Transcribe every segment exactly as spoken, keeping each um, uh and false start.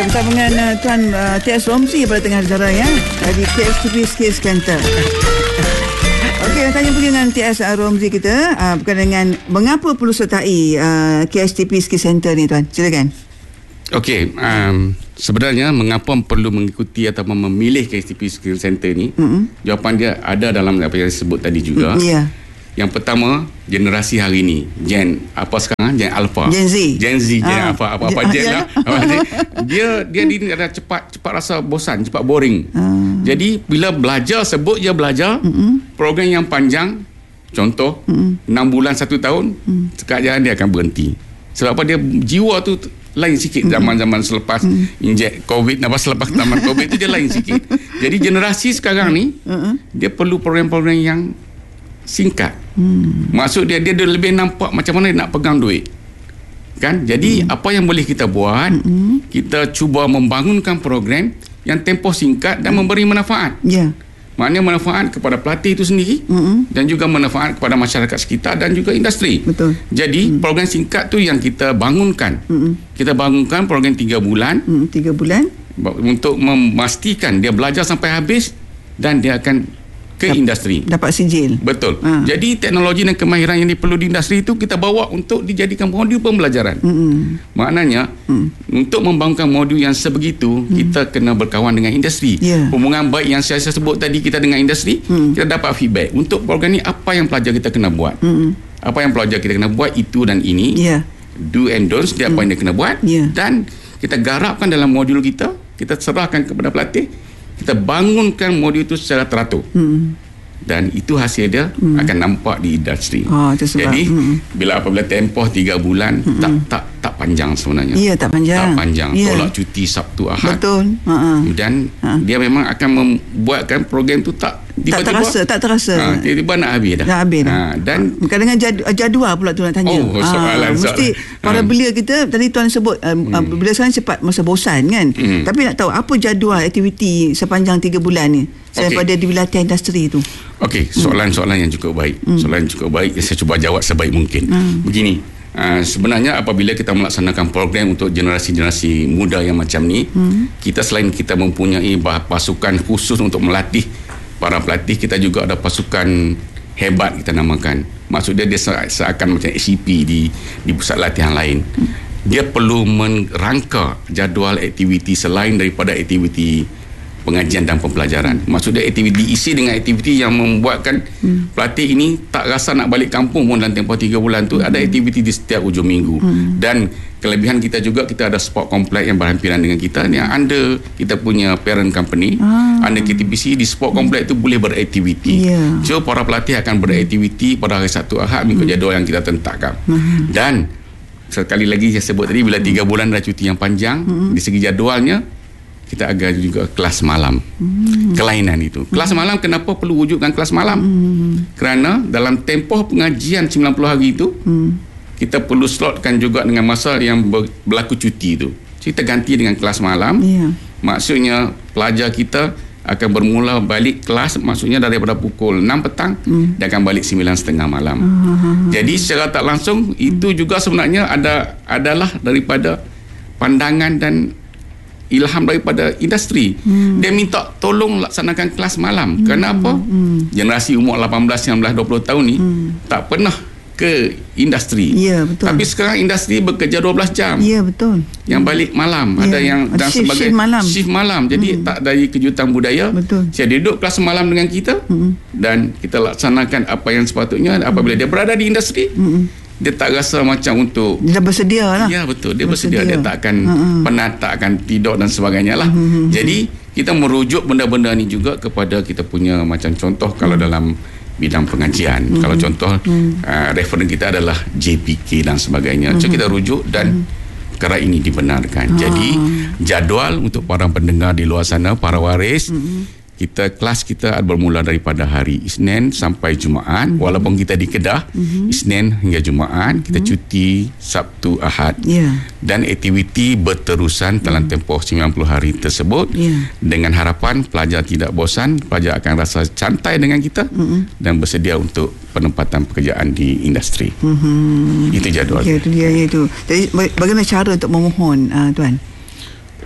Bersama dengan uh, Tuan uh, T S Romzi pada tengah acara ya, dari K S T P Skills Center. Okey, nak tanya pergi dengan T S Romzi kita uh, berkaitan dengan mengapa perlu sertai uh, K S T P Skills Center ni, Tuan. Silakan. Okey, um, sebenarnya mengapa perlu mengikuti atau memilih K S T P Skills Center ni? Mm-hmm. Jawapan dia ada dalam apa yang disebut tadi juga. Mm, yeah. Yang pertama, generasi hari ini, Gen apa sekarang? Gen Alpha. Gen Z. Gen Z, Gen ah. apa apa apa Gen lah. Dia dia dia ada cepat cepat rasa bosan, cepat boring. Ah. Jadi bila belajar, sebut je belajar, mm-hmm. program yang panjang, contoh mm-hmm. enam bulan satu tahun, mm. sekejap dia akan berhenti. Sebab apa? Dia jiwa tu lain sikit. Zaman-zaman selepas mm. injek COVID, apa selepas zaman COVID tu dia lain sikit. Jadi generasi sekarang ni mm-hmm. dia perlu program-program yang singkat. Hmm. Maksud dia dia lebih nampak macam mana dia nak pegang duit. Kan? Jadi hmm. apa yang boleh kita buat, hmm. kita cuba membangunkan program yang tempoh singkat dan hmm. memberi manfaat. Ya. Yeah. Maknanya manfaat kepada pelatih itu sendiri hmm. dan juga manfaat kepada masyarakat sekitar dan juga industri. Betul. Jadi hmm. program singkat tu yang kita bangunkan. Hmm. Kita bangunkan program tiga bulan. Hmm. tiga bulan untuk memastikan dia belajar sampai habis dan dia akan ke Dap- industri. Dapat sijil. Betul. Ha. Jadi teknologi dan kemahiran yang diperlu di industri itu kita bawa untuk dijadikan modul pembelajaran. Mm-hmm. Maknanya mm. untuk membangunkan modul yang sebegitu, mm. kita kena berkawan dengan industri. Yeah. Hubungan baik yang saya sebut tadi kita dengan industri, mm. kita dapat feedback untuk program ni apa yang pelajar kita kena buat. Mm. Apa yang pelajar kita kena buat itu dan ini. Yeah. Do and don'ts dia mm. apa yang dia kena buat. Yeah. Dan kita garapkan dalam modul kita, kita serahkan kepada pelatih. Kita bangunkan modul itu secara teratur. Hmm. Dan itu hasil dia hmm. akan nampak di industri. Oh, jadi hmm. bila apabila tempoh tiga bulan hmm. tak tak tak panjang sebenarnya. Ya, tak panjang. Tak panjang. Ya. Tolak cuti Sabtu Ahad. Betul. Uh-huh. Dan uh. dia memang akan membuatkan program tu tak tak terasa, tak terasa. Ha, tiba-tiba nak habis dah. Dah habis dah. Ha, dan kadang-kadang jadu, jadual pula tu nak tanya. Oh, soalan, ha, mesti soalan. para ha. belia kita tadi tuan sebut um, hmm. belia sekarang cepat masa bosan kan. Hmm. Tapi nak tahu apa jadual aktiviti sepanjang tiga bulan ni daripada okay. di wilayah industri tu. Okey, soalan-soalan yang cukup baik. Hmm. Soalan yang cukup baik saya cuba jawab sebaik mungkin. Hmm. Begini. Uh, sebenarnya apabila kita melaksanakan program untuk generasi-generasi muda yang macam ni, hmm. kita selain kita mempunyai pasukan khusus untuk melatih para pelatih, kita juga ada pasukan hebat kita namakan. Maksud dia dia seakan macam S C P di di pusat latihan lain. Dia perlu merangka jadual aktiviti selain daripada aktiviti pengajian dan pembelajaran. Maksud dia aktiviti diisi dengan aktiviti yang membuatkan hmm. pelatih ini tak rasa nak balik kampung pun dalam tempoh tiga bulan tu. Hmm. Ada aktiviti di setiap hujung minggu. Hmm. Dan kelebihan kita juga, kita ada sport kompleks yang berhampiran dengan kita yang under kita punya parent company. Ah. Under K T P C di sport kompleks tu boleh beraktiviti. Yeah. So para pelatih akan beraktiviti pada hari Sabtu Ahad mengikut hmm. jadual yang kita tentakkan. Hmm. Dan sekali lagi saya sebut tadi, bila tiga bulan dah cuti yang panjang, hmm. di segi jadualnya kita agak juga kelas malam. Hmm. Kelainan itu. Kelas malam, kenapa perlu wujudkan kelas malam? Hmm. Kerana dalam tempoh pengajian sembilan puluh hari itu, hmm. kita perlu slotkan juga dengan masa yang berlaku cuti itu. Kita ganti dengan kelas malam. Yeah. Maksudnya pelajar kita akan bermula balik kelas, maksudnya daripada pukul enam petang, hmm. dia akan balik sembilan tiga puluh malam. Hmm. Jadi secara tak langsung, itu juga sebenarnya ada adalah daripada pandangan dan ilham daripada industri. Hmm. Dia minta tolong laksanakan kelas malam. Hmm. Kenapa? Hmm. Generasi umur lapan belas, sembilan belas, dua puluh tahun ni hmm. tak pernah ke industri. Ya, betul. Tapi sekarang industri bekerja dua belas jam. Ya, betul. Yang balik malam, ya. Ada yang dan shift, sebagai shift malam. Shift malam. Jadi hmm. tak dari kejutan budaya. Betul. Saya duduk kelas malam dengan kita hmm. dan kita laksanakan apa yang sepatutnya. Apabila hmm. dia berada di industri, hmm. dia tak rasa macam untuk dia bersedia lah. Ya, betul, dia bersedia, bersedia. Dia tak akan uh-huh. penat, tak akan tidur dan sebagainya lah. Uh-huh. Jadi kita merujuk benda-benda ni juga kepada kita punya macam contoh kalau uh-huh. dalam bidang pengajian. Uh-huh. Kalau contoh uh-huh. uh, referen kita adalah J P K dan sebagainya. Uh-huh. So kita rujuk dan uh-huh. perkara ini dibenarkan. Uh-huh. Jadi jadual untuk para pendengar di luar sana, para waris, uh-huh. kita kelas kita bermula daripada hari Isnin sampai Jumaat. Mm-hmm. Walaupun kita di Kedah, mm-hmm. Isnin hingga Jumaat, kita mm-hmm. cuti Sabtu Ahad. Yeah. Dan aktiviti berterusan dalam mm-hmm. tempoh sembilan puluh hari tersebut. Yeah. Dengan harapan pelajar tidak bosan, pelajar akan rasa santai dengan kita mm-hmm. dan bersedia untuk penempatan pekerjaan di industri. Mm-hmm. Itu jadual. Ya, itu dia itu. Jadi bagaimana cara untuk memohon, uh, Tuan?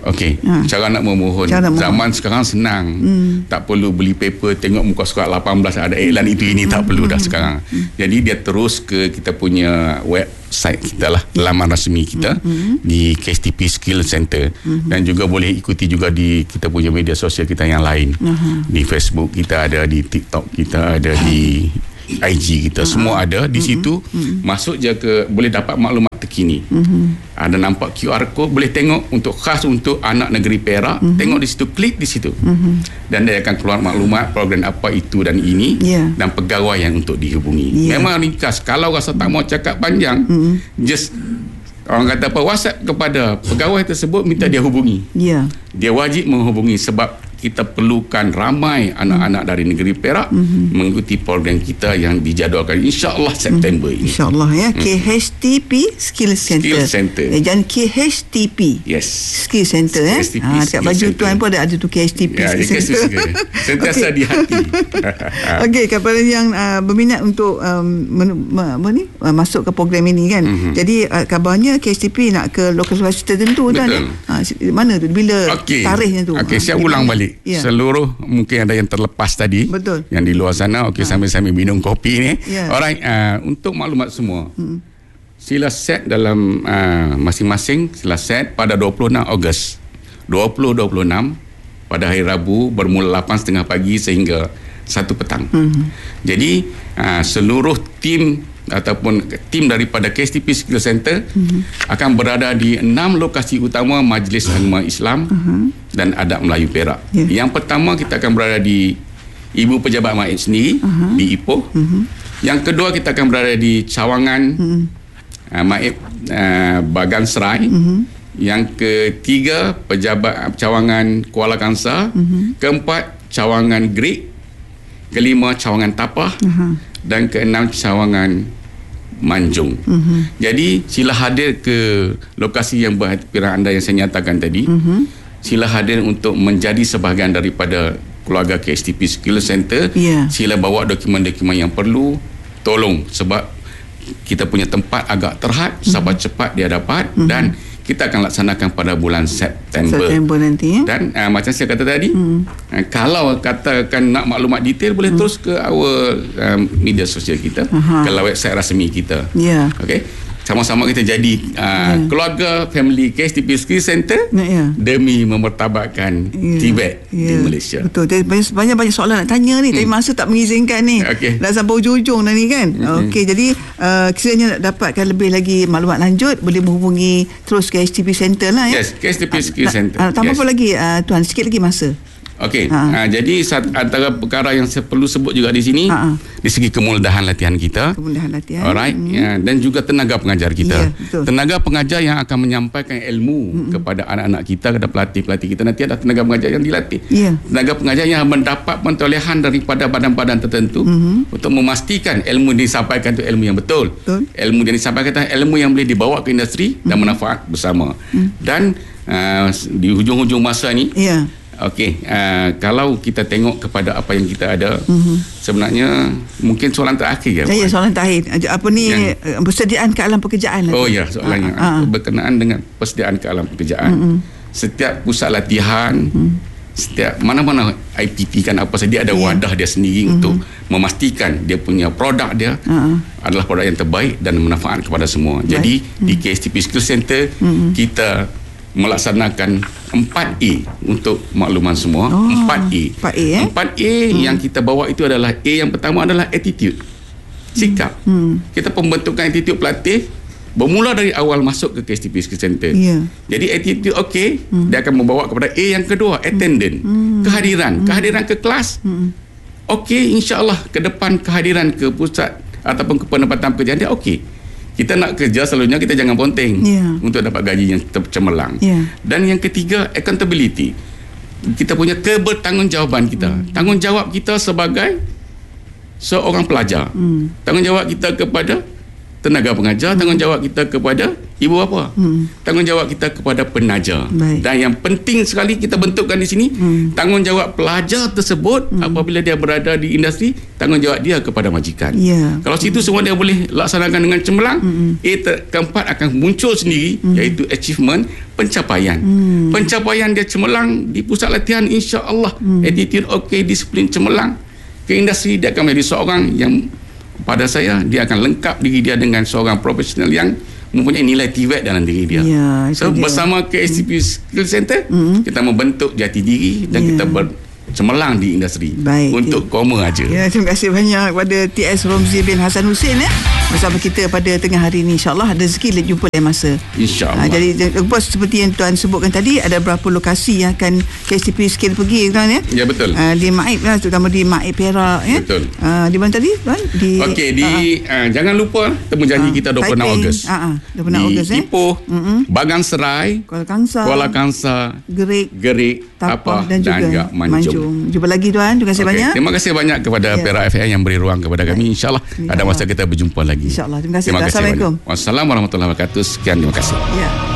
Okey, Ha. cara nak memohon. Cara nak Zaman sekarang senang. Hmm. Tak perlu beli paper, tengok muka surat lapan belas ada iklan itu ini, tak perlu dah sekarang. Jadi dia terus ke kita punya website kita lah, laman rasmi kita di K S T P Skill Center, dan juga boleh ikuti juga di kita punya media sosial kita yang lain. Di Facebook kita ada, di TikTok kita ada, di I G kita, semua ada di situ. Masuk je ke, boleh dapat maklumat terkini. Ada nampak Q R code, boleh tengok untuk khas untuk anak negeri Perak. Tengok di situ, klik di situ, dan dia akan keluar maklumat program apa itu dan ini, Yeah. dan pegawai yang untuk dihubungi. Yeah. Memang ringkas. Kalau rasa tak mau cakap panjang, just orang kata apa, WhatsApp kepada pegawai tersebut, minta dia hubungi. Ya. Dia wajib menghubungi sebab kita perlukan ramai anak-anak dari negeri Perak mm-hmm. mengikuti program kita yang dijadualkan insya-Allah September mm-hmm. ini. Insya-Allah ya. K H T P Skill Center. Skill Center. Eh, jangan K H T P. Yes. Skill Center eh. K H T P Ha, dekat Skill baju Center. tuan pun ada ada tu K H T P Ya, Skill K H T P Center. sentiasa di hati. Okey, kepada yang uh, berminat untuk um, men- apa ni uh, masuk ke program ini kan. Mm-hmm. Jadi uh, kabarnya K H T P nak ke lokasi tertentu tuan ya. Ha, mana tu? Bila Okey. tarikhnya tu? Okey, Ha, saya di ulang mana? balik. Ya. Seluruh mungkin ada yang terlepas tadi. Betul. Yang di luar sana, okey, ha. sambil-sambil minum kopi ni. Ya. Alright, uh, untuk maklumat semua. Hmm. Sila set dalam uh, masing-masing, sila set pada dua puluh enam Ogos dua ribu dua puluh enam pada hari Rabu bermula lapan tiga puluh pagi sehingga satu petang. Hmm. Jadi uh, seluruh tim ataupun tim daripada K S T P Skill Center mm-hmm. akan berada di enam lokasi utama Majlis Agama Islam mm-hmm. dan Adat Melayu Perak. Yeah. Yang pertama kita akan berada di Ibu Pejabat Maid sendiri uh-huh. di Ipoh. Mm-hmm. Yang kedua kita akan berada di Cawangan mm-hmm. uh, Maid uh, Bagan Serai. Mm-hmm. Yang ketiga Pejabat Cawangan Kuala Kangsar. Mm-hmm. Keempat Cawangan Greek. Kelima Cawangan Tapah. Uh-huh. Dan keenam Cawangan Manjung. Mm-hmm. Jadi sila hadir ke lokasi yang berpilihan anda yang saya nyatakan tadi. Mm-hmm. Sila hadir untuk menjadi sebahagian daripada keluarga K S T P Skill Center. Yeah. Sila bawa dokumen-dokumen yang perlu. Tolong sebab kita punya tempat agak terhad. Mm-hmm. Sabar cepat dia dapat. Mm-hmm. Dan kita akan laksanakan pada bulan September. September nanti ya. Dan uh, macam saya kata tadi, hmm. uh, kalau katakan nak maklumat detail boleh hmm. terus ke our um, media sosial kita, Aha. ke website rasmi kita. Ya. Yeah. Okey. Sama-sama kita jadi uh, yeah. keluarga family K S T P Skill Center yeah. demi memertabatkan yeah. Tibet yeah. di Malaysia. Betul. Banyak-banyak soalan nak tanya ni, hmm. tapi masa tak mengizinkan ni. Okay. Dah sampai ujung-ujung dah ni kan. Hmm. Okey, jadi uh, kiranya nak dapatkan lebih lagi maklumat lanjut boleh menghubungi terus K S T P Center lah ya. Yes, K S T P Skill Center. Uh, tambah yes. apa lagi uh, tuan, sikit lagi masa. Okey, ha. uh, jadi sat, antara perkara yang saya perlu sebut juga di sini Ha-ha. di segi kemudahan latihan kita. Kemudahan latihan. Alright, hmm. ya, dan juga tenaga pengajar kita. Yeah, tenaga pengajar yang akan menyampaikan ilmu hmm. kepada anak-anak kita, kepada pelatih-pelatih kita, nanti ada tenaga pengajar yang dilatih. Yeah. Tenaga pengajar yang mendapat pentolehan daripada badan-badan tertentu hmm. untuk memastikan ilmu yang disampaikan itu ilmu yang betul. betul. Ilmu yang disampaikan itu ilmu yang boleh dibawa ke industri hmm. dan manfaat bersama. Hmm. Dan uh, di hujung-hujung masa ni yeah. Okey, uh, kalau kita tengok kepada apa yang kita ada, mm-hmm. sebenarnya mungkin soalan terakhir ya. Ya, ya soalan terakhir. Apa ni yang, persediaan ke alam pekerjaan? Oh ya, soalannya ah, ah. berkenaan dengan persediaan ke alam pekerjaan. Mm-hmm. Setiap pusat latihan, mm-hmm. setiap mana-mana I P T kan apa saja dia ada yeah. wadah dia sendiri mm-hmm. untuk memastikan dia punya produk dia uh-huh. adalah produk yang terbaik dan bermanfaat kepada semua. Baik. Jadi mm-hmm. di K S T P Skill Center mm-hmm. kita melaksanakan empat A untuk makluman semua. Oh, empat A. empat A eh? empat A hmm. yang kita bawa itu adalah A yang pertama adalah attitude. Sikap. Hmm. Kita pembentukan attitude pelatih bermula dari awal masuk ke K S T P Skill Center. Yeah. Jadi attitude okey, hmm. dia akan membawa kepada A yang kedua, attendance. Hmm. Kehadiran, hmm. kehadiran ke kelas. Hmm. Okey, insya-Allah ke depan kehadiran ke pusat ataupun ke penempatan pekerjaan dia okey. Kita nak kerja selalunya kita jangan ponteng yeah. untuk dapat gaji yang cemerlang. Yeah. Dan yang ketiga, accountability. Kita punya kebertanggungjawaban kita. Mm. Tanggungjawab kita sebagai seorang pelajar. Mm. Tanggungjawab kita kepada tenaga pengajar, hmm. tanggungjawab kita kepada ibu bapa, hmm. tanggungjawab kita kepada penaja. Baik. Dan yang penting sekali kita bentukkan di sini, hmm. tanggungjawab pelajar tersebut hmm. apabila dia berada di industri, tanggungjawab dia kepada majikan. Yeah. Kalau situ semua dia boleh laksanakan dengan cemerlang, hmm. A ter- keempat akan muncul sendiri, hmm. iaitu achievement, pencapaian. Hmm. Pencapaian dia cemerlang di pusat latihan, insya-Allah hmm. attitude okey, disiplin cemerlang. Ke industri dia akan menjadi seorang yang, pada saya, dia akan lengkap diri dia dengan seorang profesional yang mempunyai nilai T V E T dalam diri dia. Ya, so dia. Bersama K S T P hmm. Skill Center, hmm. kita membentuk jati diri dan ya. kita bercemerlang di industri. Baik. Untuk koma aja. Ya, terima kasih banyak kepada T S Romzi bin Hassan Hussein ya, bersama kita pada tengah hari ini. InsyaAllah ada rezeki jumpa lain masa. InsyaAllah. Ha, jadi seperti yang Tuan sebutkan tadi, ada berapa lokasi yang akan K S T P Skill pergi, Tuan ya? Ya, betul. Ha, di Maib lah, terutama di Maib Perak ya. Betul. Ha, di mana tadi, Tuan? Di Okey, di uh, jangan lupa temu janji uh, kita dua puluh enam Ogos. Ha, ha, dua puluh enam Ogos di Ipoh, eh? Bagan Serai, Kuala Kangsar, Kuala Kangsar, Gerik, Gerik, Tapah dan, dan juga Manjung. Manjung. Jumpa lagi, Tuan. Terima kasih okay. banyak. Terima kasih banyak kepada ya. Perak F M yang beri ruang kepada kami. InsyaAllah ada masa kita berjumpa lagi. InsyaAllah. Terima kasih. Terima kasih. Assalamualaikum. Wassalamualaikum warahmatullahi wabarakatuh. Sekian, terima kasih. Ya.